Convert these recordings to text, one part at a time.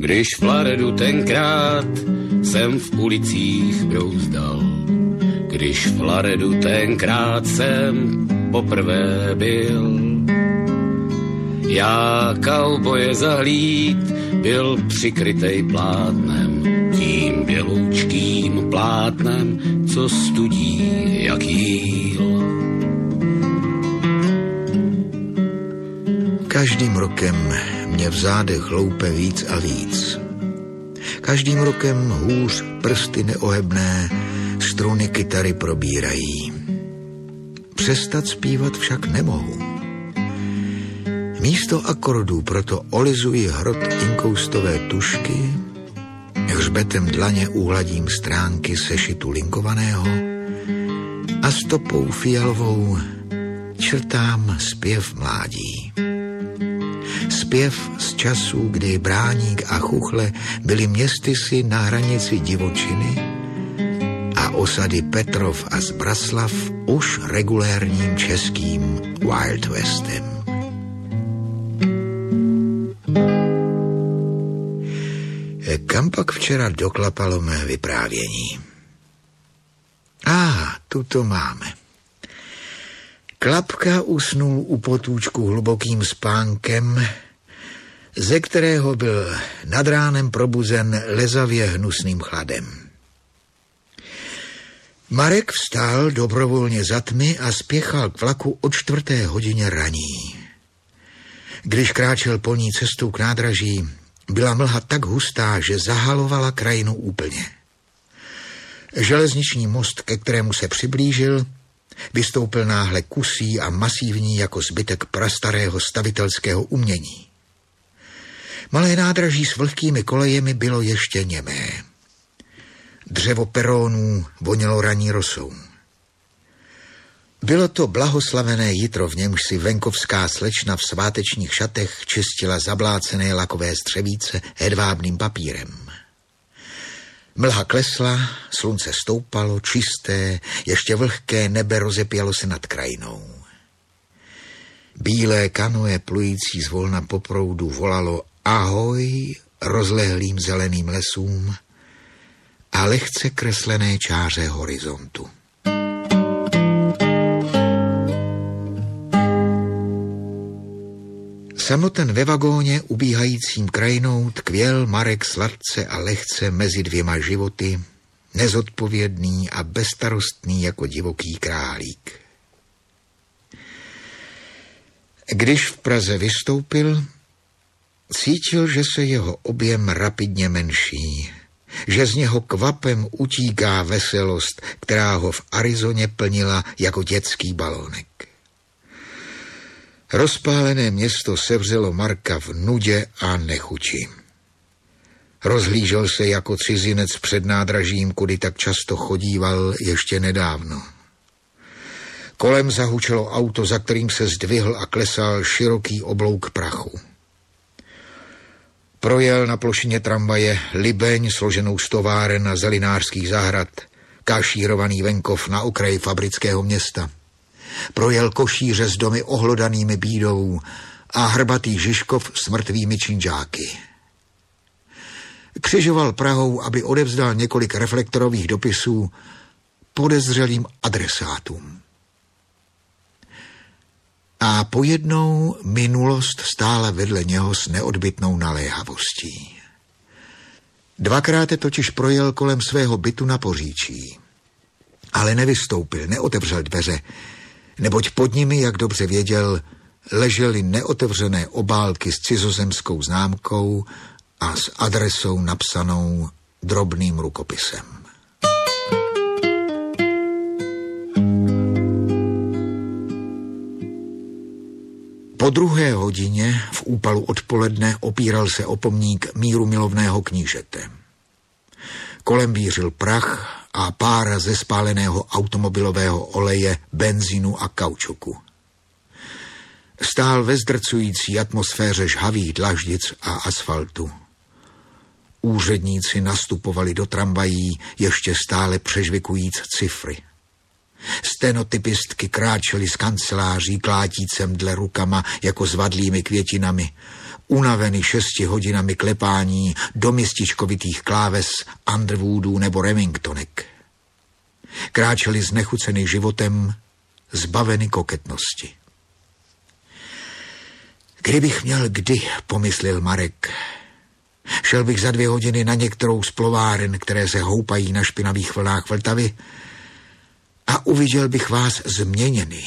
Když v Laredu tenkrát jsem v ulicích brouzdal, když v Laredu tenkrát jsem poprvé byl, já kauboje zahlíd byl přikrytej plátnem, tím běloučkým plátnem, co studí jak jíl. Každým rokem mě v zádech hloupe víc a víc. Každým rokem hůř prsty neohebné struny kytary probírají. Přestat zpívat však nemohu. Místo akordů proto olizuji hrot inkoustové tušky, hřbetem dlaně uhladím stránky sešitu linkovaného a stopou fialovou črtám zpěv mládí. Zpěv z časů, kdy Bráník a Chuchle byly městysy na hranici divočiny a osady Petrov a Zbraslav už regulérním českým Wild Westem. Kam pak včera doklapalo mé vyprávění? Tu to máme. Klapka usnul u potůčku hlubokým spánkem, ze kterého byl nad ránem probuzen lezavě hnusným chladem. Marek vstál dobrovolně za tmy a spěchal k vlaku o 4:00 raní. Když kráčel polní cestou k nádraží, byla mlha tak hustá, že zahalovala krajinu úplně. Železniční most, ke kterému se přiblížil, vystoupil náhle kusý a masívní jako zbytek prastarého stavitelského umění. Malé nádraží s vlhkými kolejemi bylo ještě němé. Dřevo perónů vonělo raní rosou. Bylo to blahoslavené jitro, v němž si venkovská slečna v svátečních šatech čistila zablácené lakové střevíce hedvábným papírem. Mlha klesla, slunce stoupalo, čisté, ještě vlhké nebe rozepělo se nad krajinou. Bílé kanoe plující zvolna po proudu volalo ahoj rozlehlým zeleným lesům a lehce kreslené čáře horizontu. Samoten ve vagóně ubíhajícím krajinou tkvěl Marek sladce a lehce mezi dvěma životy, nezodpovědný a bezstarostný jako divoký králík. Když v Praze vystoupil, cítil, že se jeho objem rapidně menší, že z něho kvapem utíká veselost, která ho v Arizoně plnila jako dětský balónek. Rozpálené město sevřelo Marka v nudě a nechuti. Rozhlížel se jako cizinec před nádražím, kudy tak často chodíval ještě nedávno. Kolem zahučelo auto, za kterým se zdvihl a klesal široký oblouk prachu. Projel na plošině tramvaje Libeň složenou z továren a zelinářských zahrad, kašírovaný venkov na okraji fabrického města. Projel košíře s domy ohlodanými bídou a hrbatý Žižkov s mrtvými činžáky. Křižoval Prahou, aby odevzdal několik reflektorových dopisů podezřelým adresátům. A pojednou minulost stála vedle něho s neodbytnou naléhavostí. Dvakrát totiž projel kolem svého bytu na Poříčí. Ale nevystoupil, neotevřel dveře, neboť pod nimi, jak dobře věděl, ležely neotevřené obálky s cizozemskou známkou a s adresou napsanou drobným rukopisem. Po 2:00 v úpalu odpoledne opíral se o pomník mírumilovného knížete. Kolem vířil prach a pára ze spáleného automobilového oleje, benzínu a kaučuku. Stál ve zdrcující atmosféře žhavých dlaždic a asfaltu. Úředníci nastupovali do tramvají ještě stále přežvikujíc cifry. Stenotypistky kráčely z kanceláří klátícem dle rukama jako zvadlými květinami. unavený 6 hodinami klepání do městičkovitých kláves Underwoodů nebo Remingtonek. Kráčeli znechucený životem, zbaveny koketnosti. Kdybych měl kdy, pomyslel Marek, šel bych za 2 hodiny na některou z plováren, které se houpají na špinavých vlnách Vltavy, a uviděl bych vás změněny.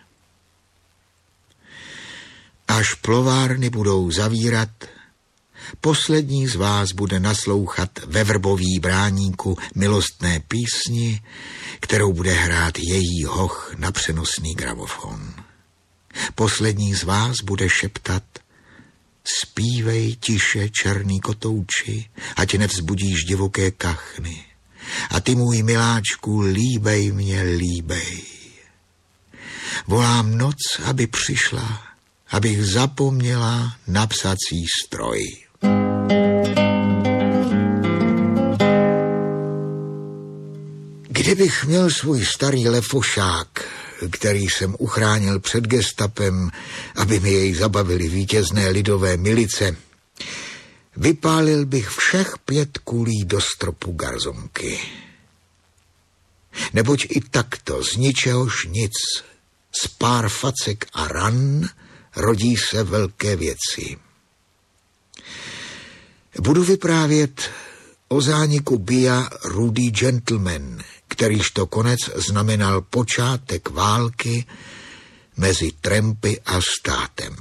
Až plovárny budou zavírat, poslední z vás bude naslouchat ve Vrbový bráníku milostné písni, kterou bude hrát její hoch na přenosný gramofon. Poslední z vás bude šeptat: zpívej tiše, černý kotouči, ať nevzbudíš divoké kachny. A ty, můj miláčku, líbej mě, líbej. Volám noc, aby přišla, abych zapomněla na psací stroj. Kdybych měl svůj starý lefošák, který jsem uchránil před gestapem, aby mi jej zabavili vítězné lidové milice, vypálil bych všech 5 kulí do stropu garzonky. Neboť i takto z ničehož nic, z pár facek a ran rodí se velké věci. Budu vyprávět o zániku Bia Rudy Gentleman, kterýž to konec znamenal počátek války mezi trampy a státem.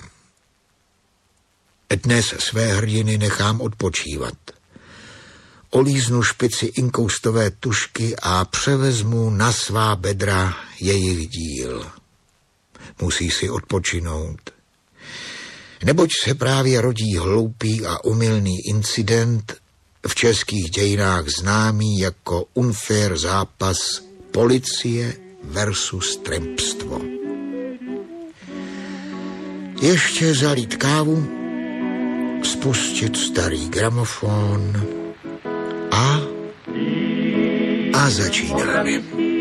Dnes své hrdiny nechám odpočívat. Olíznu špici inkoustové tušky a převezmu na svá bedra jejich díl. Musí si odpočinout. Neboť se právě rodí hloupý a omylný incident, v českých dějinách známý jako unfair zápas policie versus trampstvo. Ještě zalít kávu, spustit starý gramofon a začínáme.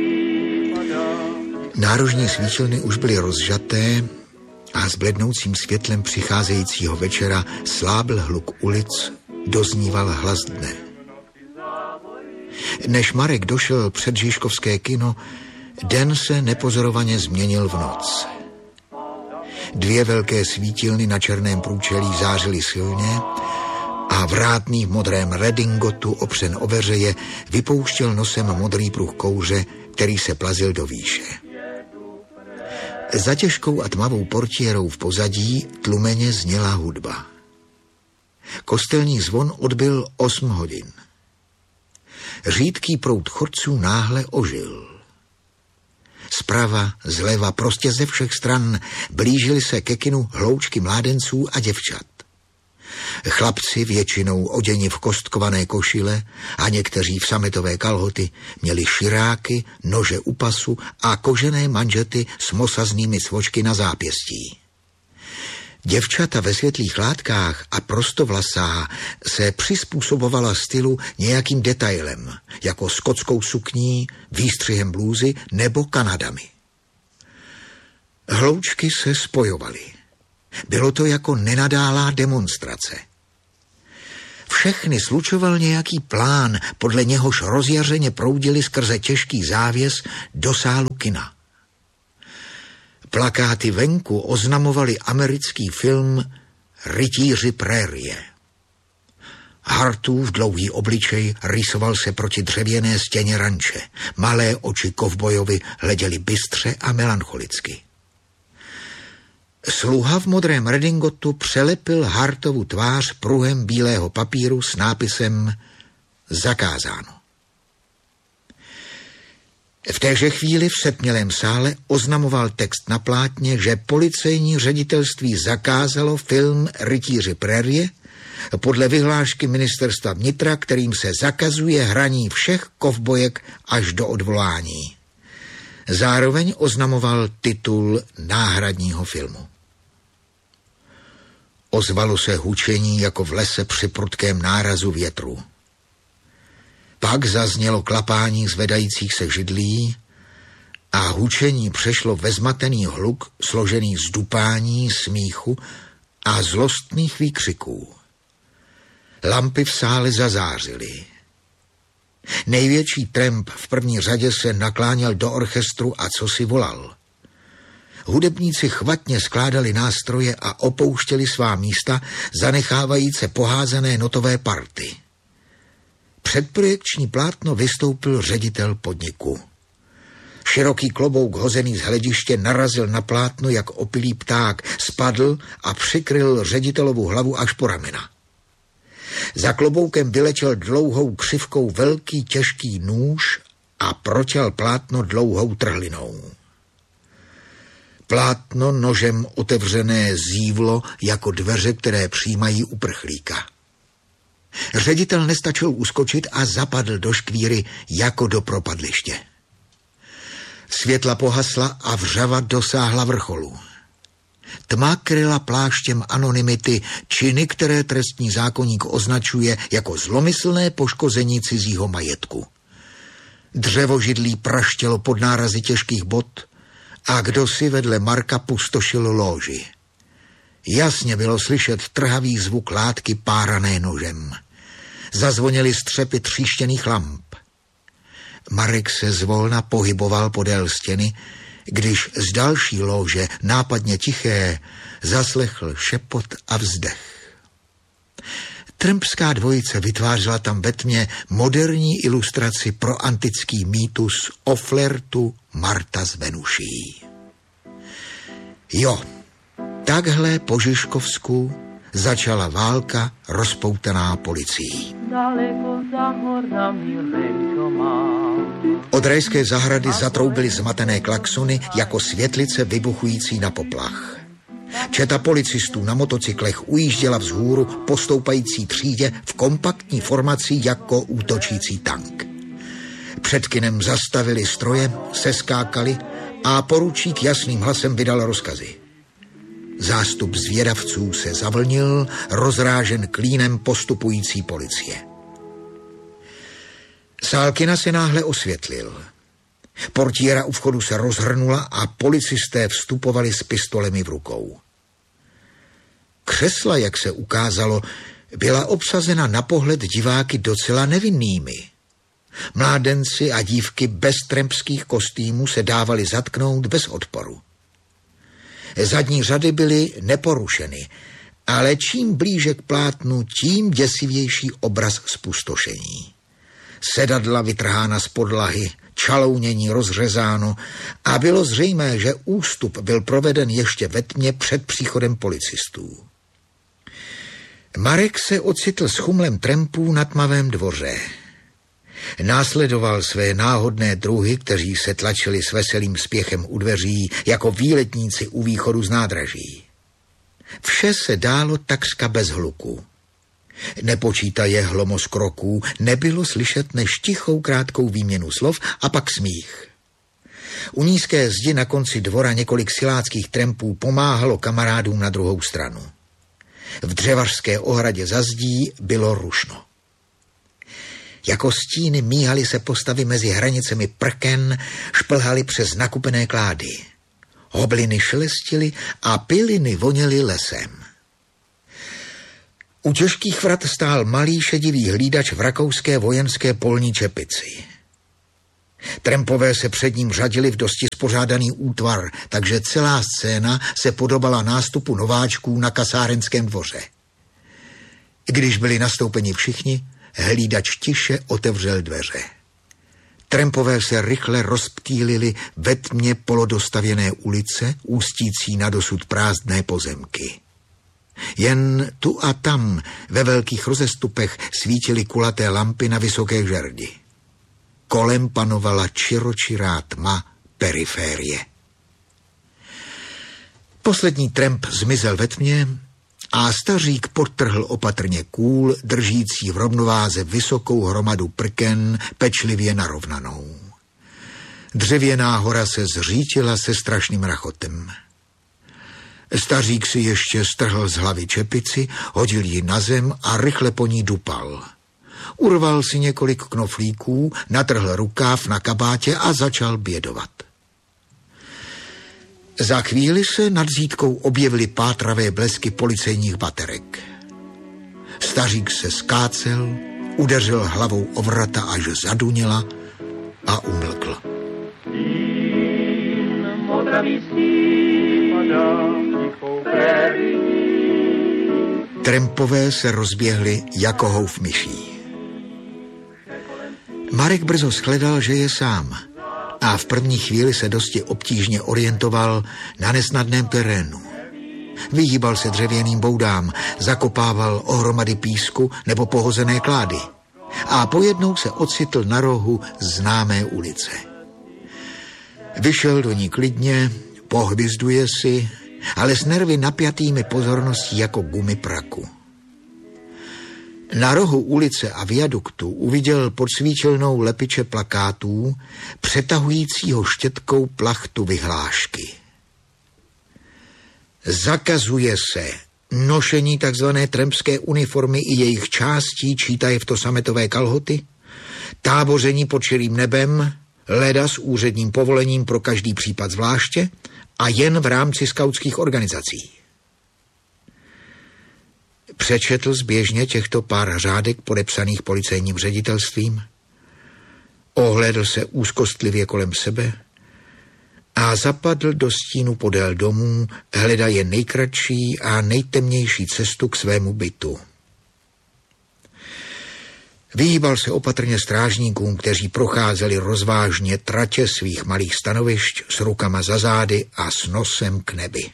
Nárožní svítilny už byly rozžaté a s blednoucím světlem přicházejícího večera slábl hluk ulic, dozníval hlas dne. Než Marek došel před Žižkovské kino, den se nepozorovaně změnil v noc. 2 velké svítilny na černém průčelí zářily silně a vrátný v modrém redingotu opřen o veřeje vypouštěl nosem modrý pruh kouře, který se plazil do výše. Za těžkou a tmavou portiérou v pozadí tlumeně zněla hudba. Kostelní zvon odbyl 8 hodin. Řídký proud chodců náhle ožil. Zprava, zleva, prostě ze všech stran blížily se ke kinu hloučky mládenců a děvčat. Chlapci, většinou oděni v kostkované košile a někteří v sametové kalhoty, měli širáky, nože u pasu a kožené manžety s mosaznými cvočky na zápěstí. Děvčata ve světlých látkách a prostovlasá se přizpůsobovala stylu nějakým detailem, jako skotskou sukní, výstřihem blůzy nebo kanadami. Hloučky se spojovaly. Bylo to jako nenadálá demonstrace. Všechny slučoval nějaký plán, podle něhož rozjařeně proudili skrze těžký závěs do sálu kina. Plakáty venku oznamovaly americký film Rytíři prérie. Hartův dlouhý obličej rýsoval se proti dřevěné stěně ranče. Malé oči kovbojovi hleděly bystře a melancholicky. Sluha v modrém redingotu přelepil Hartovu tvář pruhem bílého papíru s nápisem Zakázáno. V téže chvíli v setmělém sále oznamoval text na plátně, že policejní ředitelství zakázalo film Rytíři prérie podle vyhlášky ministerstva vnitra, kterým se zakazuje hraní všech kovbojek až do odvolání. Zároveň oznamoval titul náhradního filmu. Ozvalo se hučení jako v lese při prudkém nárazu větru. Pak zaznělo klapání zvedajících se židlí a hučení přešlo ve zmatený hluk složený z dupání, smíchu a zlostných výkřiků. Lampy v sále zazářily. Největší tramp v první řadě se nakláněl do orchestru a cosi volal. Hudebníci chvatně skládali nástroje a opouštěli svá místa, zanechávajíce poházené notové party. Před projekční plátno vystoupil ředitel podniku. Široký klobouk hozený z hlediště narazil na plátno jak opilý pták, spadl a přikryl ředitelovu hlavu až po ramena. Za kloboukem vylečel dlouhou křivkou velký těžký nůž a proťal plátno dlouhou trhlinou. Plátno nožem otevřené zívlo jako dveře, které přijímají uprchlíka. Ředitel nestačil uskočit a zapadl do škvíry jako do propadliště. Světla pohasla a vřava dosáhla vrcholu. Tma kryla pláštěm anonymity činy, které trestní zákoník označuje jako zlomyslné poškození cizího majetku. Dřevo židlí praštělo pod nárazy těžkých bot a kdosi vedle Marka pustošil lóži. Jasně bylo slyšet trhavý zvuk látky párané nožem. Zazvonily střepy tříštěných lamp. Marek se zvolna pohyboval podél stěny, když z další lóže, nápadně tiché, zaslechl šepot a vzdech. Trampská dvojice vytvářela tam ve tmě moderní ilustraci pro antický mýtus o flirtu Marta s Venuší. Jo, takhle po Žižkovsku začala válka rozpoutaná policií. Od rajské zahrady zatroubily zmatené klaxony jako světlice vybuchující na poplach. Četa policistů na motocyklech ujížděla vzhůru po stoupající třídě v kompaktní formaci jako útočící tank. Před kinem zastavili stroje, seskákali a poručík jasným hlasem vydal rozkazy. Zástup zvědavců se zavlnil, rozrážen klínem postupující policie. Sál kina se náhle osvětlil. Portiéra u vchodu se rozhrnula a policisté vstupovali s pistolemi v rukou. Křesla, jak se ukázalo, byla obsazena na pohled diváky docela nevinnými. Mládenci a dívky bez trampských kostýmů se dávali zatknout bez odporu. Zadní řady byly neporušeny, ale čím blíže k plátnu, tím děsivější obraz zpustošení. Sedadla vytrhána z podlahy, čalounění rozřezáno a bylo zřejmé, že ústup byl proveden ještě ve tmě před příchodem policistů. Marek se ocitl s chumlem trampů na tmavém dvoře. Následoval své náhodné druhy, kteří se tlačili s veselým spěchem u dveří jako výletníci u východu z nádraží. Vše se dálo takřka bez hluku. Nepočítaje hlomos kroků, nebylo slyšet než tichou krátkou výměnu slov a pak smích. U nízké zdi na konci dvora několik siláckých trampů pomáhalo kamarádům na druhou stranu. V dřevařské ohradě za zdí bylo rušno. Jako stíny míhaly se postavy mezi hranicemi prken, šplhaly přes nakupené klády. Hobliny šelestily a piliny voněly lesem. U těžkých vrat stál malý šedivý hlídač v rakouské vojenské polní čepici. Trampové se před ním řadili v dosti spořádaný útvar, takže celá scéna se podobala nástupu nováčků na kasárenském dvoře. Když byli nastoupeni všichni, hlídač tiše otevřel dveře. Trampové se rychle rozptýlili ve tmě polodostavěné ulice, ústící na dosud prázdné pozemky. Jen tu a tam ve velkých rozestupech svítily kulaté lampy na vysoké žerdi. Kolem panovala čiročirá tma periférie. Poslední tramp zmizel ve tmě a stařík podtrhl opatrně kůl, držící v rovnováze vysokou hromadu prken pečlivě narovnanou. Dřevěná hora se zřítila se strašným rachotem. Stařík si ještě strhl z hlavy čepici, hodil ji na zem a rychle po ní dupal. Urval si několik knoflíků, natrhl rukáv na kabátě a začal bědovat. Za chvíli se nad zítkou objevily pátravé blesky policejních baterek. Stařík se skácel, udeřil hlavou o vrata, až zaduněla a umlkl. Trampové se rozběhli jako houf myší. Marek brzo shledal, že je sám a v první chvíli se dosti obtížně orientoval na nesnadném terénu. Vyhýbal se dřevěným boudám, zakopával ohromady písku nebo pohozené klády a pojednou se ocitl na rohu známé ulice. Vyšel do ní klidně, pohvizduje si, ale s nervy napjatými pozorností jako gumy praku. Na rohu ulice a viaduktu uviděl pod svítilnou lepiče plakátů přetahujícího štětkou plachtu vyhlášky. Zakazuje se nošení takzvané trampské uniformy i jejich částí, čítaje v to sametové kalhoty, táboření pod širým nebem, leda s úředním povolením pro každý případ zvláště a jen v rámci skautských organizací. Přečetl zběžně těchto pár řádek podepsaných policejním ředitelstvím, ohlédl se úzkostlivě kolem sebe a zapadl do stínu podél domů, hledaje nejkratší a nejtemnější cestu k svému bytu. Vyhýbal se opatrně strážníkům, kteří procházeli rozvážně tratě svých malých stanovišť s rukama za zády a s nosem k nebi.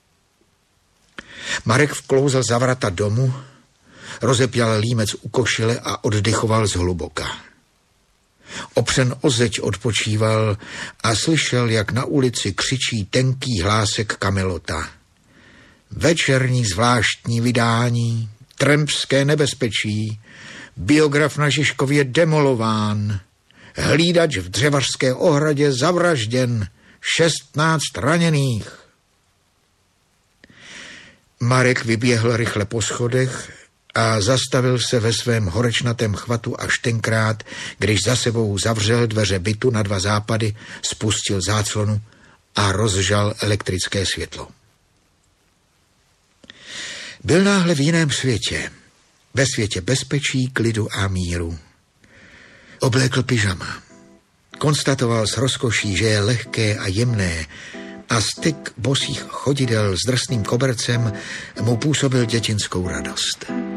Marek vklouzl za vrata domu, rozepěl límec u košile a oddychoval zhluboka. Opřen o zeď odpočíval a slyšel, jak na ulici křičí tenký hlásek Kamelota. Večerní zvláštní vydání, trampské nebezpečí, biograf na Žižkově demolován, hlídač v dřevařské ohradě zavražděn, 16 raněných. Marek vyběhl rychle po schodech a zastavil se ve svém horečnatém chvatu až tenkrát, když za sebou zavřel dveře bytu na 2 západy, spustil záclonu a rozžal elektrické světlo. Byl náhle v jiném světě, ve světě bezpečí, klidu a míru. Oblékl pyžama. Konstatoval s rozkoší, že je lehké a jemné a styk bosých chodidel s drsným kobercem mu působil dětinskou radost.